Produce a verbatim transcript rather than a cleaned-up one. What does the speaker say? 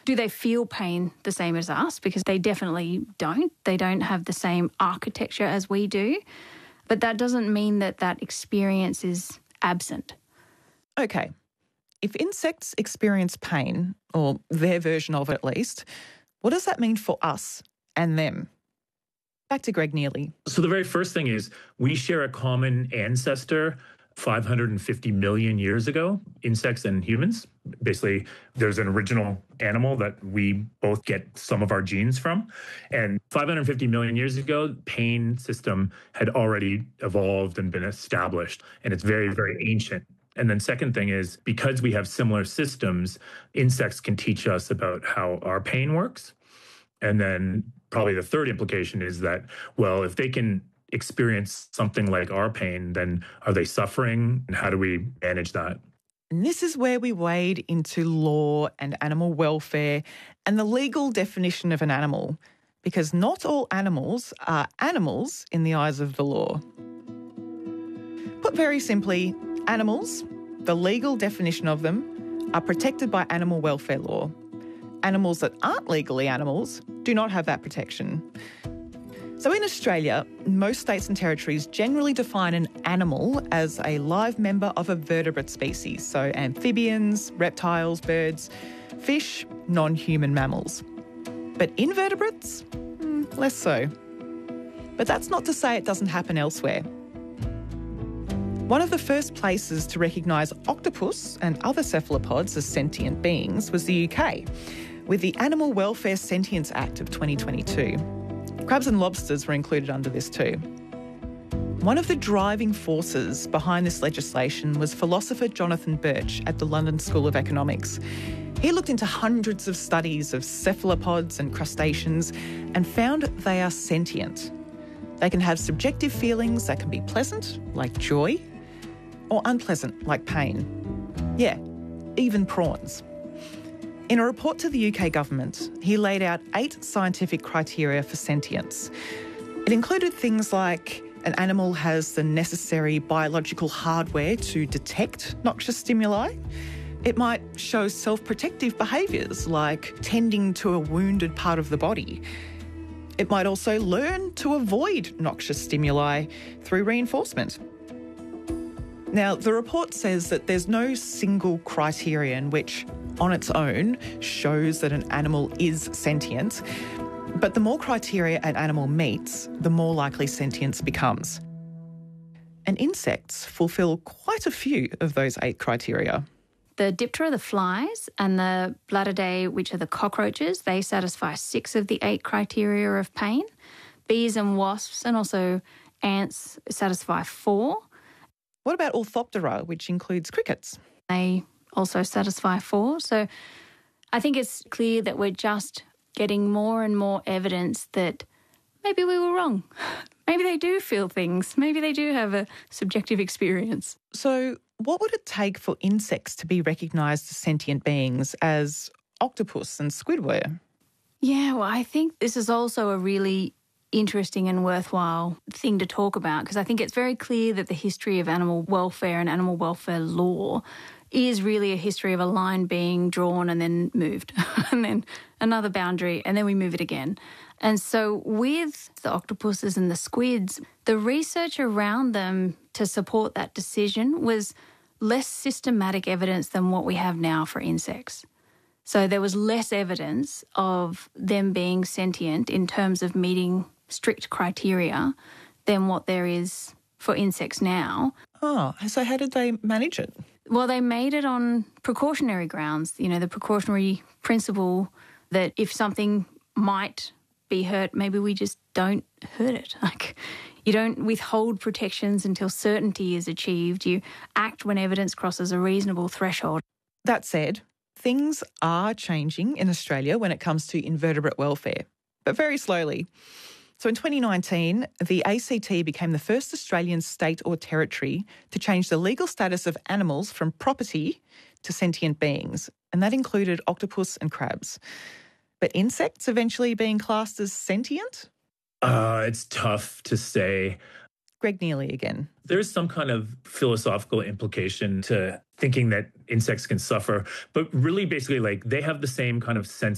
Do they feel pain the same as us? Because they definitely don't. They don't have the same architecture as we do. But that doesn't mean that that experience is absent. Okay. If insects experience pain, or their version of it at least, what does that mean for us and them? Back to Greg Neely. So the very first thing is we share a common ancestor five hundred fifty million years ago, insects and humans. Basically, there's an original animal that we both get some of our genes from. And five hundred fifty million years ago, the pain system had already evolved and been established. And it's very, very ancient. And then second thing is, because we have similar systems, insects can teach us about how our pain works. And then probably the third implication is that, well, if they can experience something like our pain, then are they suffering? And how do we manage that? And this is where we wade into law and animal welfare and the legal definition of an animal, because not all animals are animals in the eyes of the law. Put very simply, animals, the legal definition of them, are protected by animal welfare law. Animals that aren't legally animals do not have that protection. So in Australia, most states and territories generally define an animal as a live member of a vertebrate species, so amphibians, reptiles, birds, fish, non-human mammals. But invertebrates? Mm, less so. But that's not to say it doesn't happen elsewhere. One of the first places to recognise octopus and other cephalopods as sentient beings was the U K, with the Animal Welfare Sentience Act of twenty twenty-two. Crabs and lobsters were included under this too. One of the driving forces behind this legislation was philosopher Jonathan Birch at the London School of Economics. He looked into hundreds of studies of cephalopods and crustaceans and found they are sentient. They can have subjective feelings that can be pleasant, like joy, or unpleasant, like pain. Yeah, even prawns. In a report to the U K government, he laid out eight scientific criteria for sentience. It included things like an animal has the necessary biological hardware to detect noxious stimuli. It might show self-protective behaviours like tending to a wounded part of the body. It might also learn to avoid noxious stimuli through reinforcement. Now, the report says that there's no single criterion which, on its own, shows that an animal is sentient, but the more criteria an animal meets, the more likely sentience becomes. And insects fulfil quite a few of those eight criteria. The Diptera, the flies, and the Blattidae, which are the cockroaches, they satisfy six of the eight criteria of pain. Bees and wasps and also ants satisfy four. What about Orthoptera, which includes crickets? They also satisfy four. So I think it's clear that we're just getting more and more evidence that maybe we were wrong. Maybe they do feel things. Maybe they do have a subjective experience. So what would it take for insects to be recognised as sentient beings, as octopus and squid were? Yeah, well, I think this is also a really interesting and worthwhile thing to talk about, because I think it's very clear that the history of animal welfare and animal welfare law is really a history of a line being drawn and then moved, and then another boundary, and then we move it again. And so with the octopuses and the squids, the research around them to support that decision was less systematic evidence than what we have now for insects. So there was less evidence of them being sentient in terms of meeting strict criteria than what there is for insects now. Oh, so how did they manage it? Well, they made it on precautionary grounds. You know, the precautionary principle that if something might be hurt, maybe we just don't hurt it. Like, you don't withhold protections until certainty is achieved. You act when evidence crosses a reasonable threshold. That said, things are changing in Australia when it comes to invertebrate welfare, but very slowly. So in twenty nineteen, the A C T became the first Australian state or territory to change the legal status of animals from property to sentient beings, and that included octopus and crabs. But insects eventually being classed as sentient? Uh, it's tough to say. Greg Neely again. There's some kind of philosophical implication to thinking that insects can suffer, but really basically like they have the same kind of sense